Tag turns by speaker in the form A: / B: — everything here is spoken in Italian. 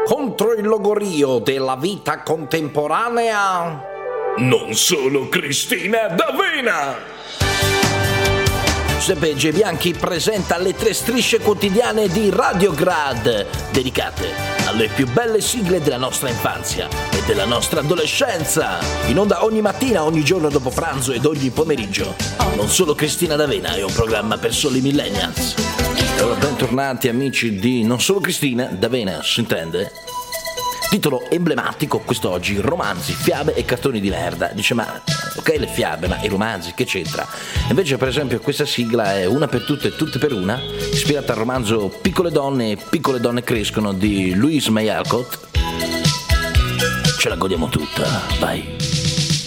A: contro il logorio della vita contemporanea, non solo Cristina D'Avena. Giuseppe G. Bianchi presenta le 3 strisce quotidiane di Radiograd, dedicate alle più belle sigle della nostra infanzia e della nostra adolescenza. In onda ogni mattina, ogni giorno dopo pranzo ed ogni pomeriggio. Non solo Cristina D'Avena è un programma per soli millennials. E allora bentornati amici di Non solo Cristina D'Avena, si intende? Titolo emblematico quest'oggi: romanzi, fiabe e cartoni di merda. Dice, ma ok le fiabe, ma i romanzi che c'entra? Invece per esempio questa sigla è Una per tutte e tutte per una, ispirata al romanzo Piccole donne crescono di Louise May Alcott. Ce la godiamo tutta, vai.